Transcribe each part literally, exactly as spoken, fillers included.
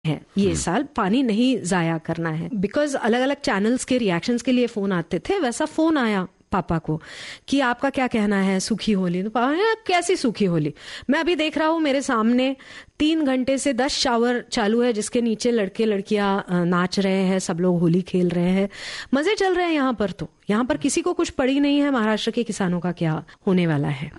है ये साल, पानी नहीं जाया करना है। बिकॉज अलग अलग चैनल्स के रिएक्शंस के लिए फोन आते थे, वैसा फोन आया पापा को कि आपका क्या कहना है सूखी होली। तो पापा ने कैसी सूखी होली, मैं अभी देख रहा हूँ मेरे सामने तीन घंटे से दस शावर चालू है जिसके नीचे लड़के लड़कियां नाच रहे हैं, सब लोग होली खेल रहे हैं, मजे चल रहे हैं यहाँ पर। तो यहाँ पर किसी को कुछ पड़ी नहीं है महाराष्ट्र के किसानों का क्या होने वाला है।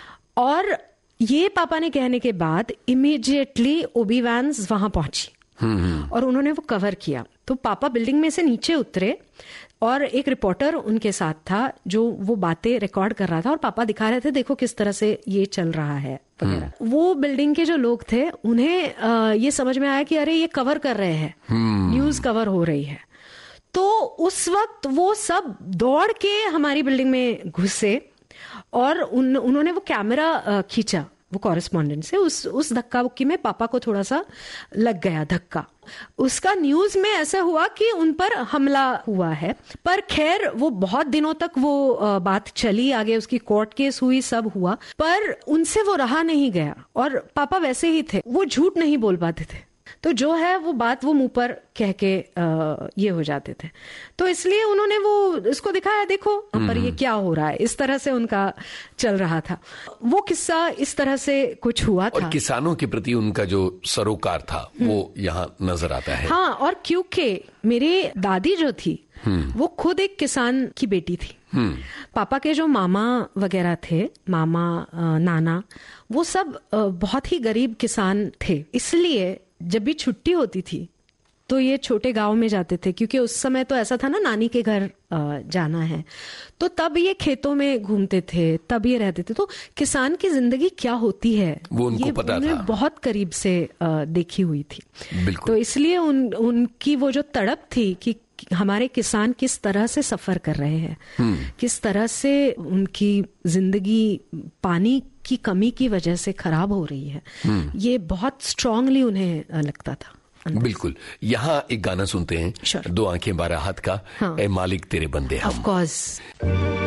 और ये पापा ने कहने के बाद इमीडिएटली ओबी वैन्स वहां पहुंची और उन्होंने वो कवर किया। तो पापा बिल्डिंग में से नीचे उतरे और एक रिपोर्टर उनके साथ था जो वो बातें रिकॉर्ड कर रहा था और पापा दिखा रहे थे देखो किस तरह से ये चल रहा है वगैरह। वो बिल्डिंग के जो लोग थे उन्हें आ, ये समझ में आया कि अरे ये कवर कर रहे हैं, न्यूज कवर हो रही है। तो उस वक्त वो सब दौड़ के हमारी बिल्डिंग में घुसे और उन, उन्होंने वो कैमरा खींचा वो कॉरेस्पॉन्डेंट से। उस उस धक्का बुक्की में पापा को थोड़ा सा लग गया धक्का। उसका न्यूज में ऐसा हुआ कि उन पर हमला हुआ है, पर खैर वो बहुत दिनों तक वो बात चली, आगे उसकी कोर्ट केस हुई, सब हुआ, पर उनसे वो रहा नहीं गया। और पापा वैसे ही थे, वो झूठ नहीं बोल पाते थे, तो जो है वो बात वो मुंह पर कह के आ, ये हो जाते थे। तो इसलिए उन्होंने वो इसको दिखाया, देखो पर ये क्या हो रहा है, इस तरह से उनका चल रहा था। वो किस्सा इस तरह से कुछ हुआ था। और किसानों के प्रति उनका जो सरोकार था वो यहाँ नजर आता है। हाँ, और क्योंकि मेरी दादी जो थी वो खुद एक किसान की बेटी थी। पापा के जो मामा वगैरह थे, मामा नाना, वो सब बहुत ही गरीब किसान थे। इसलिए जब भी छुट्टी होती थी तो ये छोटे गांव में जाते थे, क्योंकि उस समय तो ऐसा था ना नानी के घर जाना है, तो तब ये खेतों में घूमते थे, तब ये रहते थे। तो किसान की जिंदगी क्या होती है वो उनको ये पता था, बहुत करीब से देखी हुई थी। बिल्कुल। तो इसलिए उन उनकी वो जो तड़प थी कि हमारे किसान किस तरह से सफर कर रहे हैं, किस तरह से उनकी जिंदगी पानी की कमी की वजह से खराब हो रही है, ये बहुत स्ट्रांगली उन्हें लगता था। बिल्कुल। यहाँ एक गाना सुनते हैं, sure. दो आंखें बारह हाथ का, हाँ। ए मालिक तेरे बंदे हम। Of course.